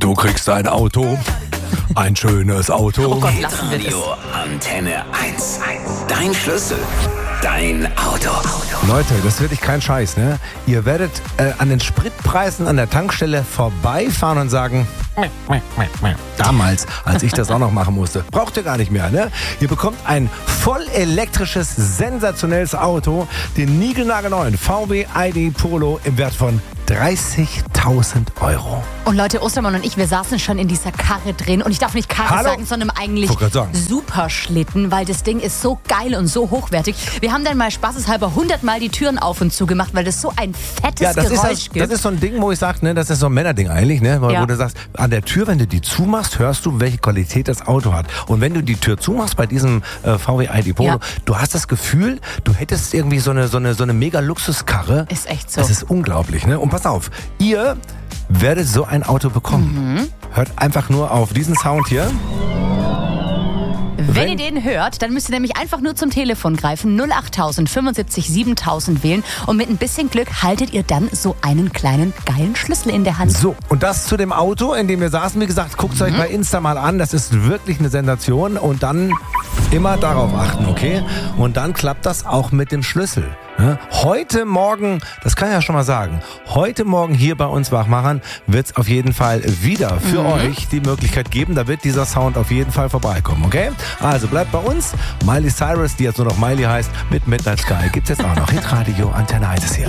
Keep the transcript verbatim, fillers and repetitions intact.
Du kriegst ein Auto. Ein schönes Auto. Oh Gott, lassen wir das. Radio Antenne eins. Dein Schlüssel. Dein Auto. Leute, das ist wirklich kein Scheiß, ne? Ihr werdet äh, an den Spritpreisen an der Tankstelle vorbeifahren und sagen, damals, als ich das auch noch machen musste, braucht ihr gar nicht mehr, ne? Ihr bekommt ein voll elektrisches, sensationelles Auto, den niegelnagelneuen V W I D Polo im Wert von dreißigtausend Euro. Und Leute, Ostermann und ich, wir saßen schon in dieser Karre drin. Und ich darf nicht Karre Hallo? sagen, sondern eigentlich Wollte grad sagen. Superschlitten, weil das Ding ist so geil und so hochwertig. Wir haben dann mal spaßeshalber hundertmal die Türen auf und zu gemacht, weil das so ein fettes Ja, das Geräusch ist, das, gibt. das ist so ein Ding, wo ich sage, ne, das ist so ein Männerding eigentlich, ne, wo, Ja. wo du sagst, an der Tür, wenn du die zumachst, hörst du, welche Qualität das Auto hat. Und wenn du die Tür zumachst bei diesem äh, V W I D Polo, Ja. du hast das Gefühl, du hättest irgendwie so eine, so eine, so eine mega Luxuskarre. Ist echt so. Das ist unglaublich, ne? Und pass auf, ihr werdet so ein Auto bekommen. Mhm. Hört einfach nur auf diesen Sound hier. Wenn, Wenn- ihr den hört, dann müsst ihr nämlich einfach nur zum Telefon greifen, null achttausend fünfundsiebzig siebentausend wählen und mit ein bisschen Glück haltet ihr dann so einen kleinen geilen Schlüssel in der Hand. So, und das zu dem Auto, in dem wir saßen. Wie gesagt, guckt es euch bei Insta mal an. Das ist wirklich eine Sensation. Und dann immer darauf achten, okay? Und dann klappt das auch mit dem Schlüssel. Ne? Heute Morgen, das kann ich ja schon mal sagen, heute Morgen hier bei uns Wachmachern wird es auf jeden Fall wieder für Mhm. euch die Möglichkeit geben. Da wird dieser Sound auf jeden Fall vorbeikommen, okay? Also bleibt bei uns. Miley Cyrus, die jetzt nur noch Miley heißt, mit Midnight Sky gibt's jetzt auch noch. Hitradio Antenne eins ist hier.